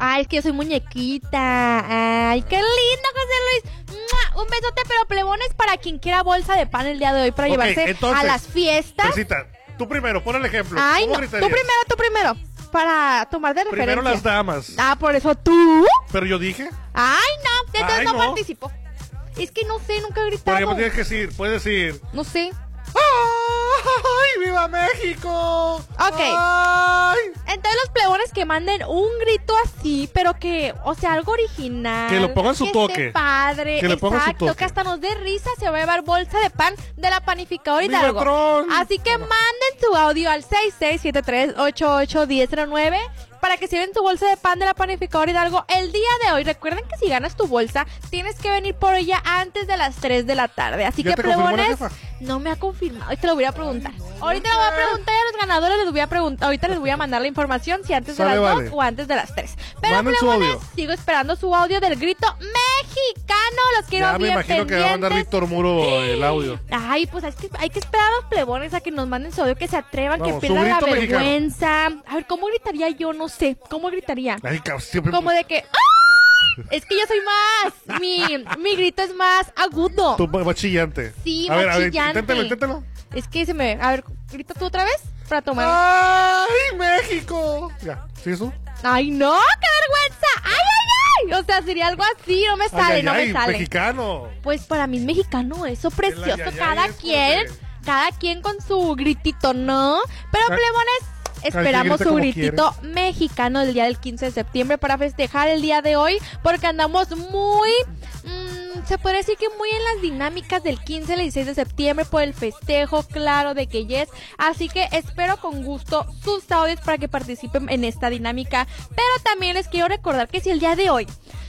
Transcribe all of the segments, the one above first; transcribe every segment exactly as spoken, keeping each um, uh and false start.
Ay, es que yo soy muñequita. Ay, qué lindo, José Luis. ¡Mua! Un besote, pero plebones, para quien quiera bolsa de pan el día de hoy para Ok, llevarse entonces, a las fiestas. Pesita, tú primero, pon el ejemplo. Ay, ¿Cómo no, gritarías? tú primero, tú primero. Para tomar de referencia. Primero las damas. Ah, por eso tú. Pero yo dije. Ay, no, entonces Ay, no, no. participo. Es que no sé, nunca he gritado. Por ejemplo, tienes que decir, puedes decir. No sé. ¡Ay, viva México! Ok. ¡Ay! Entonces los plebones que manden un grito así, pero que, o sea, algo original. Que lo pongan su que toque. esté padre. Que le pongan su Exacto, toque. que hasta nos dé risa, se va a llevar bolsa de pan de la panificadora ¡Viva Hidalgo. Tron! Así que manden su audio al seis seis siete tres ocho ocho uno cero cero nueve para que se lleven tu bolsa de pan de la panificadora Hidalgo el día de hoy. Recuerden que si ganas tu bolsa, tienes que venir por ella antes de las tres de la tarde. Así ¿Ya que, te confirmó la plebones, jefa? no me ha confirmado. Ahorita lo voy a preguntar. Ahorita le voy a preguntar a los ganadores, les voy a preguntar. Ahorita les voy a mandar la información si antes de Sale, las vale. dos o antes de las tres. Pero, Manden su plebones, audio. sigo esperando su audio del grito mexicano. Los quiero Ya me bien imagino que va a mandar pendientes. Víctor Muro el audio. Ay, pues es que hay que esperar a los plebones a que nos manden su audio, que se atrevan, Vamos, que su pierdan la grito mexicano. vergüenza. A ver, ¿cómo gritaría yo? No sé. ¿Cómo gritaría? Ay, cabrón, siempre. Como de que... ¡ah! Es que yo soy más. Mi, mi grito es más agudo. Tú, más chillante. Sí, a más ver, a ver, chillante. inténtalo, inténtalo. Es que se me... A ver, grita tú otra vez para tomar... ¡Ay, México! Ya, ¿sí eso? ¡Ay, no! ¡Qué vergüenza! ¡Ay, ay, ay! O sea, sería algo así, no me sale, Ay, ay, no ay, me sale. mexicano. Pues para mí es mexicano eso, precioso. ay, ay, cada es quien, porque- cada quien con su gritito, ¿no? Pero, Ca- plebones, esperamos grita su como gritito mexicano del día del quince de septiembre para festejar el día de hoy, porque andamos muy... mmm, se puede decir que muy en las dinámicas del quince al dieciséis de septiembre por el festejo, claro, de que yes. Así que espero con gusto sus audios para que participen en esta dinámica. Pero también les quiero recordar que si el día de hoy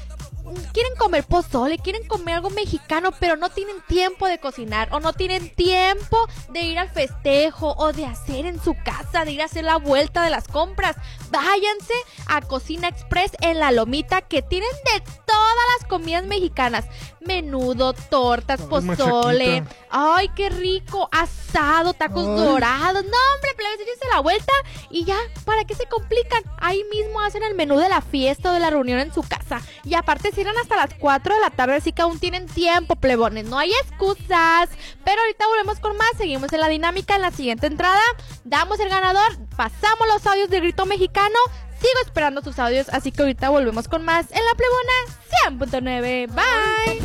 quieren comer pozole, quieren comer algo mexicano, pero no tienen tiempo de cocinar o no tienen tiempo de ir al festejo o de hacer en su casa, de ir a hacer la vuelta de las compras, váyanse a Cocina Express en La Lomita, que tienen de todas las comidas mexicanas: menudo, tortas, Ay, pozole, machaquita. ay, qué rico, asado, tacos Ay. dorados. No, hombre, plebes, échense la vuelta y ya, ¿para qué se complican? Ahí mismo hacen el menú de la fiesta o de la reunión en su casa. Y aparte cierran hasta las cuatro de la tarde, así que aún tienen tiempo, plebones. No hay excusas. Pero ahorita volvemos con más. Seguimos en la dinámica en la siguiente entrada. Damos el ganador, pasamos los audios del grito mexicano. Sigo esperando sus audios, así que ahorita volvemos con más en La Plebona cien punto nueve. Bye.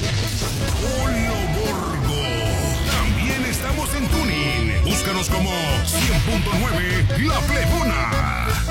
Polo Borgo. También estamos en Tuning. Búscanos como cien punto nueve La Plebona.